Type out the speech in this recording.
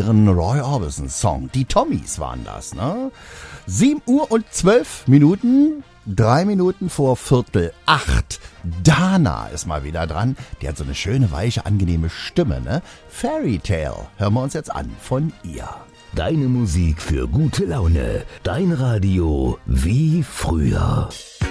ihren Roy Orbison Song. Die Tommies waren das, ne? 7:12, 3 Minuten vor 7:45. Dana ist mal wieder dran. Die hat so eine schöne, weiche, angenehme Stimme, ne? Fairy Tale hören wir uns jetzt an von ihr. Deine Musik für gute Laune. Dein Radio wie früher.